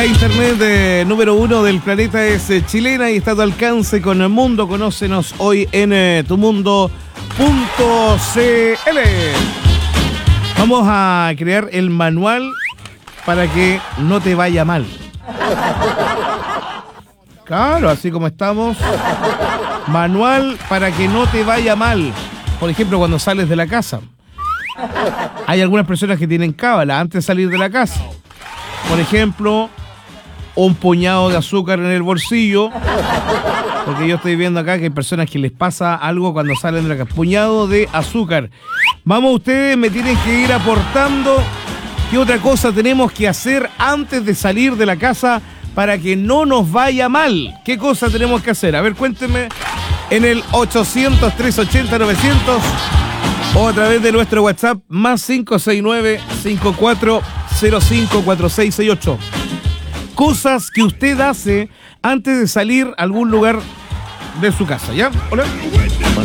La internet número 1 del planeta es chilena y está a tu alcance con el mundo. Conócenos hoy en tumundo.cl. Vamos a crear el manual para que no te vaya mal. Claro, así como estamos. Manual para que no te vaya mal. Por ejemplo, cuando sales de la casa. Hay algunas personas que tienen cábala antes de salir de la casa. Por ejemplo, un puñado de azúcar en el bolsillo. Porque yo estoy viendo acá que hay personas que les pasa algo cuando salen de la casa. Puñado de azúcar. Vamos, ustedes me tienen que ir aportando qué otra cosa tenemos que hacer antes de salir de la casa para que no nos vaya mal. ¿Qué cosa tenemos que hacer? A ver, cuéntenme en el 800-380-900 o a través de nuestro WhatsApp más 569-5405-4668. Cosas que usted hace antes de salir a algún lugar de su casa, ¿ya? Hola.